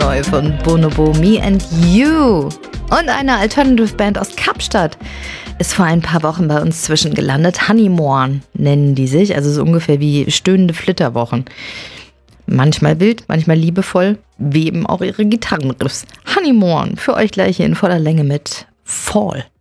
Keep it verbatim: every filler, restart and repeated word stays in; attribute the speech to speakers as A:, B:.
A: neu von Bonobo, Me and You. Und eine Alternative Band aus Kapstadt ist vor ein paar Wochen bei uns zwischengelandet. Honeymorn nennen die sich, also so ungefähr wie stöhnende Flitterwochen. Manchmal wild, manchmal liebevoll, weben auch ihre Gitarrenriffs. Honeymorn, für euch gleich hier in voller Länge mit Fall.